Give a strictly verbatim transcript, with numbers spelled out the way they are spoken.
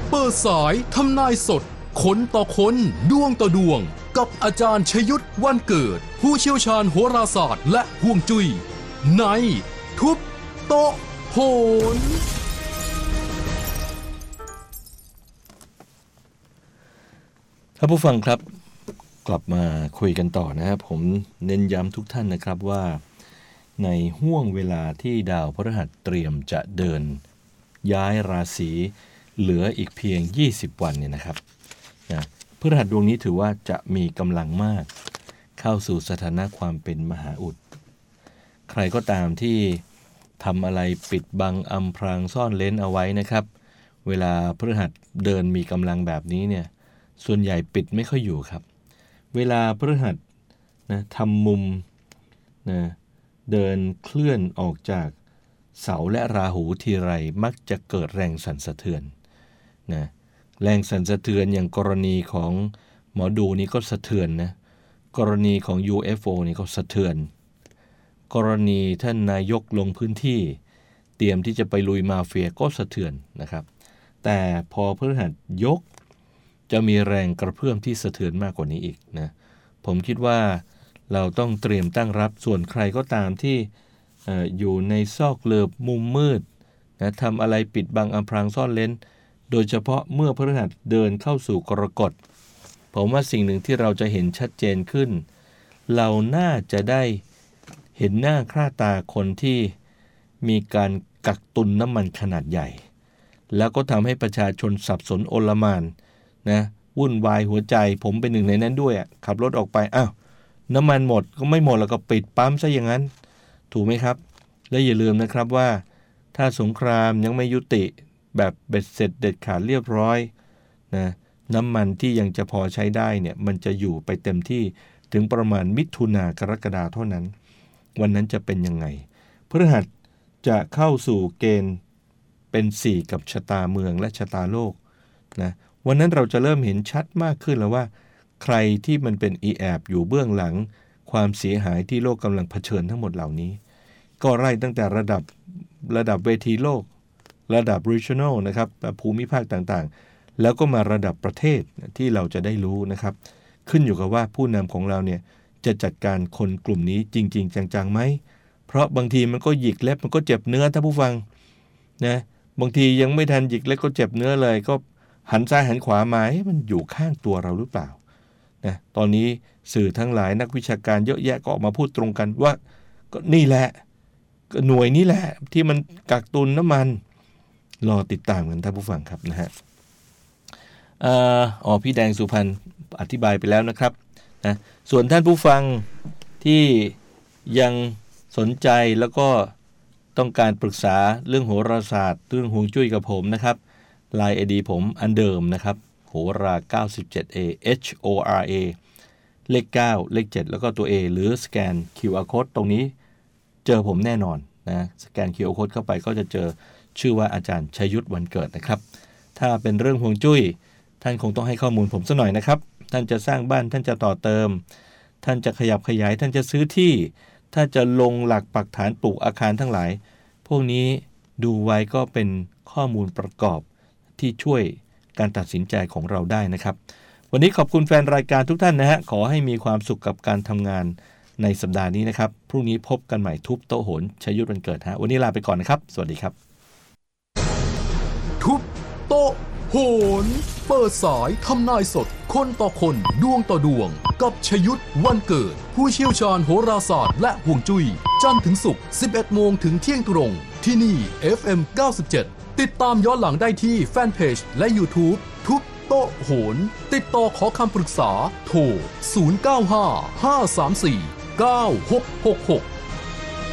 เปิดสายทำนายสดคนต่อคนดวงต่อดวงกับอาจารย์ชยุทธวันเกิดผู้เชี่ยวชาญโหราศาสตร์และฮวงจุ้ยในทุบโต๊ะโหนท่านผู้ฟังครับกลับมาคุยกันต่อนะครับผมเน้นย้ำทุกท่านนะครับว่าในห่วงเวลาที่ดาวพฤหัสเตรียมจะเดินย้ายราศีเหลืออีกเพียงยี่สิบวันเนี่ยนะครับนะพฤหัสดวงนี้ถือว่าจะมีกำลังมากเข้าสู่สถานะความเป็นมหาอุดใครก็ตามที่ทำอะไรปิดบังอำพรางซ่อนเร้นเอาไว้นะครับเวลาพฤหัสเดินมีกำลังแบบนี้เนี่ยส่วนใหญ่ปิดไม่ค่อยอยู่ครับเวลาพฤหัสนะทำมุมนะเดินเคลื่อนออกจากเสาและราหูทีไรมักจะเกิดแรงสั่นสะเทือนนะแรงสั่นสะเทือนอย่างกรณีของหมอดูนี่ก็สะเทือนนะกรณีของ ยู เอฟ โอ นี่ก็สะเทือนกรณีท่านนายกลงพื้นที่เตรียมที่จะไปลุยมาเฟียก็สะเทือนนะครับแต่พอพฤหัสยกจะมีแรงกระเพื่อมที่สะเทือนมากกว่านี้อีกนะผมคิดว่าเราต้องเตรียมตั้งรับส่วนใครก็ตามที่ อ, อยู่ในซอกเลิบมุมมืดนะทำอะไรปิดบังอำพรางซ่อนเร้นโดยเฉพาะเมื่อพฤหัสเดินเข้าสู่กรกฎผมว่าสิ่งหนึ่งที่เราจะเห็นชัดเจนขึ้นเราน่าจะได้เห็นหน้าค่าตาคนที่มีการกักตุนน้ำมันขนาดใหญ่แล้วก็ทำให้ประชาชนสับสนโอลหม่านนะวุ่นวายหัวใจผมเป็นหนึ่งในนั้นด้วยขับรถออกไปอ้าวน้ำมันหมดก็ไม่หมดแล้วก็ปิดปั๊มซะอย่างนั้นถูกไหมครับและอย่าลืมนะครับว่าถ้าสงครามยังไม่ยุติแบบเบ็ดเสร็จเด็ดขาดเรียบร้อยนะน้ำมันที่ยังจะพอใช้ได้เนี่ยมันจะอยู่ไปเต็มที่ถึงประมาณมิถุนากรกฎาเท่านั้นวันนั้นจะเป็นยังไงพฤหัสจะเข้าสู่เกณฑ์เป็นสี่กับชะตาเมืองและชะตาโลกนะวันนั้นเราจะเริ่มเห็นชัดมากขึ้นแล้วว่าใครที่มันเป็นอีแอบอยู่เบื้องหลังความเสียหายที่โลกกำลังเผชิญทั้งหมดเหล่านี้ก็ไล่ตั้งแต่ระดับระดับเวทีโลกระดับ regional นะครับภูมิภาคต่างๆแล้วก็มาระดับประเทศที่เราจะได้รู้นะครับขึ้นอยู่กับว่าผู้นำของเราเนี่ยจะจัดการคนกลุ่มนี้จริงๆจังๆไหมเพราะบางทีมันก็หยิกเล็บมันก็เจ็บเนื้อท่านผู้ฟังนะบางทียังไม่ทันหยิกเล็บก็เจ็บเนื้อเลยก็หันซ้ายหันขวามาให้มันอยู่ข้างตัวเราหรือเปล่านะตอนนี้สื่อทั้งหลายนักวิชาการเยอะแยะก็ออกมาพูดตรงกันว่าก็นี่แหละหน่วยนี้แหละที่มันกักตุนน้ำมันรอติดตามกันท่านผู้ฟังครับนะฮะอ่าอ๋อพี่แดงสุพรรณอธิบายไปแล้วนะครับนะส่วนท่านผู้ฟังที่ยังสนใจแล้วก็ต้องการปรึกษาเรื่องโหราศาสตร์เรื่องฮวงจุ้ยกับผมนะครับไลน์ ไอ ดี ผมอันเดิมนะครับโหราเก้าสิบเจ็ด เอ H O R A เลขเก้าเลขเจ็ดแล้วก็ตัว A หรือสแกน คิว อาร์ Code ตรงนี้เจอผมแน่นอนนะสแกน คิว อาร์ Code เข้าไปก็จะเจอชื่อว่าอาจารย์ชยุทธวันเกิดนะครับถ้าเป็นเรื่องฮวงจุ้ยท่านคงต้องให้ข้อมูลผมสักหน่อยนะครับท่านจะสร้างบ้านท่านจะต่อเติมท่านจะขยับขยายท่านจะซื้อที่ถ้าจะลงหลักปักฐานปลูกอาคารทั้งหลายพวกนี้ดูไว้ก็เป็นข้อมูลประกอบที่ช่วยการตัดสินใจของเราได้นะครับวันนี้ขอบคุณแฟนรายการทุกท่านนะฮะขอให้มีความสุขกับการทำงานในสัปดาห์นี้นะครับพรุ่งนี้พบกันใหม่ทุบโต๊ะโหนชยุทธวันเกิดฮะวันนี้ลาไปก่อนนะครับสวัสดีครับทุบโต๊ะโหนเปิดสายทำนายสดคนต่อคนดวงต่อดวงกับชยุทธวันเกิดผู้เชี่ยวชาญโหราศาสตร์และฮวงจุ้ยจันทร์ถึงศุกร์ สิบเอ็ดโมงถึงเที่ยงตรงที่นี่ เอฟ เอ็ม เก้าสิบเจ็ดติดตามย้อนหลังได้ที่แฟนเพจและ YouTube ทุบโต๊ะโหนติดต่อขอคำปรึกษาโทรศูนย์ เก้า ห้า ห้า สาม สี่ เก้า หก หก หก